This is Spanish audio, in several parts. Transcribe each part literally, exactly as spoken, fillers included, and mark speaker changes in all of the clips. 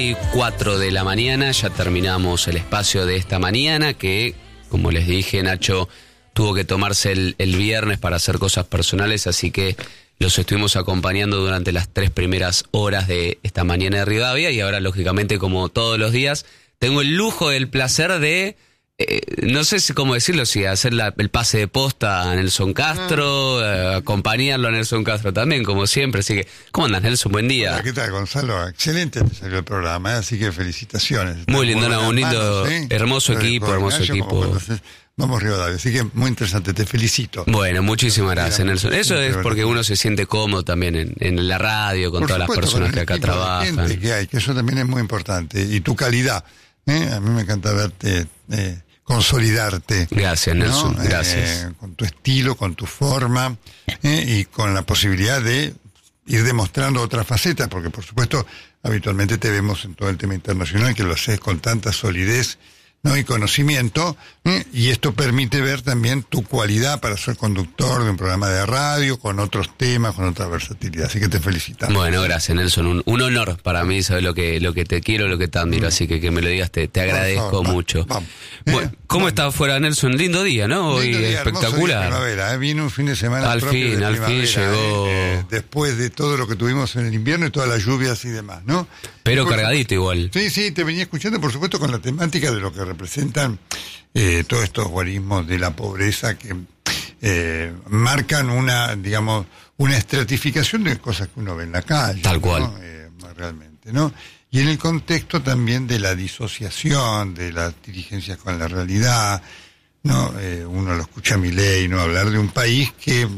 Speaker 1: y cuatro de la mañana, ya terminamos el espacio de esta mañana que, como les dije, Nacho tuvo que tomarse el, el viernes para hacer cosas personales, así que los estuvimos acompañando durante las tres primeras horas de esta mañana de Rivadavia y ahora, lógicamente, como todos los días, tengo el lujo, el placer de... Eh, no sé si cómo decirlo, si hacer la, el pase de posta a Nelson Castro, eh, acompañarlo a Nelson Castro también, como siempre. Así que, ¿cómo andas, Nelson? Buen día.
Speaker 2: Hola, ¿qué tal, Gonzalo? Excelente te salió el programa, ¿eh? Así que felicitaciones.
Speaker 1: Muy lindo, no, un lindo,
Speaker 2: manos, ¿sí?
Speaker 1: hermoso
Speaker 2: Pero
Speaker 1: equipo, hermoso equipo.
Speaker 2: Entonces, vamos Rivadavia, así que muy interesante, te felicito.
Speaker 1: Bueno, muchísimas gracias, Nelson. Eso es porque uno se siente cómodo también en, en la radio, con
Speaker 2: Por
Speaker 1: todas
Speaker 2: supuesto,
Speaker 1: las personas que acá
Speaker 2: con el tipo de
Speaker 1: trabajan.
Speaker 2: gente que hay, que eso también es muy importante. Y tu calidad, ¿eh? A mí me encanta verte... Eh, consolidarte.
Speaker 1: Gracias, Nelson,
Speaker 2: ¿no?
Speaker 1: gracias.
Speaker 2: Eh, con tu estilo, con tu forma, eh, y con la posibilidad de ir demostrando otras facetas, porque por supuesto, habitualmente te vemos en todo el tema internacional, que lo haces con tanta solidez, ¿no? Y conocimiento, ¿eh? Y esto permite ver también tu cualidad para ser conductor de un programa de radio, con otros temas, con otra versatilidad. Así que te felicitamos.
Speaker 1: Bueno, gracias, Nelson. Un, un honor para mí, sabes lo que lo que te quiero, lo que te admiro. Mm. Así que que me lo digas, te, te agradezco
Speaker 2: favor,
Speaker 1: mucho.
Speaker 2: Vamos.
Speaker 1: Bueno,
Speaker 2: Eh,
Speaker 1: ¿cómo
Speaker 2: vamos.
Speaker 1: está afuera, Nelson? Lindo día, ¿no? Hoy
Speaker 2: Lindo día,
Speaker 1: espectacular.
Speaker 2: Hermoso día de primavera, ¿eh? Viene un fin de semana
Speaker 1: Al
Speaker 2: propio
Speaker 1: fin,
Speaker 2: de
Speaker 1: al fin
Speaker 2: primavera,
Speaker 1: llegó.
Speaker 2: ¿eh? Eh, después de todo lo que tuvimos en el invierno y todas las lluvias y demás, ¿no?
Speaker 1: Pero
Speaker 2: por,
Speaker 1: cargadito igual.
Speaker 2: Sí, sí, te venía escuchando, por supuesto, con la temática de lo que representan eh, todos estos guarismos de la pobreza que eh, marcan una, digamos, una estratificación de cosas que uno ve en la calle.
Speaker 1: Tal
Speaker 2: ¿no?
Speaker 1: cual.
Speaker 2: Eh, realmente, ¿no? Y en el contexto también de la disociación, de las dirigencias con la realidad, ¿no? Eh, uno lo escucha a Milei, ¿no? Hablar de un país que,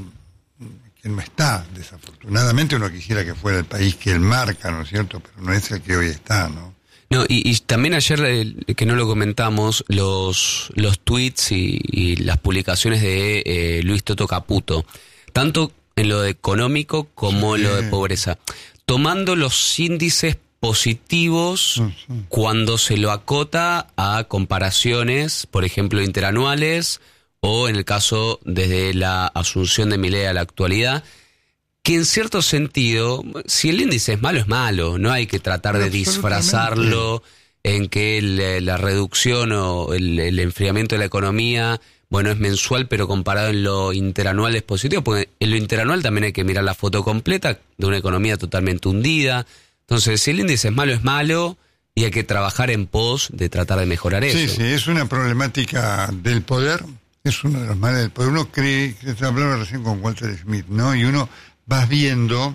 Speaker 2: que no está, desafortunadamente uno quisiera que fuera el país que él marca, ¿no es cierto? Pero no es el que hoy está, ¿no?
Speaker 1: No, y, y también ayer, eh, que no lo comentamos, los los tweets y, y las publicaciones de eh, Luis Toto Caputo, tanto en lo económico como sí. en lo de pobreza, tomando los índices positivos sí, sí. cuando se lo acota a comparaciones, por ejemplo, interanuales, o en el caso desde la asunción de Milei a la actualidad, que en cierto sentido, si el índice es malo, es malo. No hay que tratar de disfrazarlo en que el, la reducción o el, el enfriamiento de la economía, bueno, es mensual, pero comparado en lo interanual es positivo, porque en lo interanual también hay que mirar la foto completa de una economía totalmente hundida. Entonces, si el índice es malo, es malo, y hay que trabajar en pos de tratar de mejorar eso.
Speaker 2: Sí, sí, es una problemática del poder, es uno de los males del poder. Uno cree, se hablaba recién con Walter Smith, ¿no? Y uno... vas viendo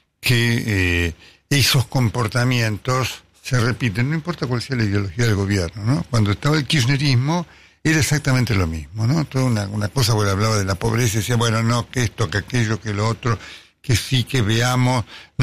Speaker 2: que eh, esos comportamientos se repiten, no importa cuál sea la ideología del gobierno, ¿no? Cuando estaba el kirchnerismo era exactamente lo mismo, ¿no? Toda una, una cosa, bueno, hablaba de la pobreza y decía, bueno, no, que esto, que aquello, que lo otro, que sí, que veamos...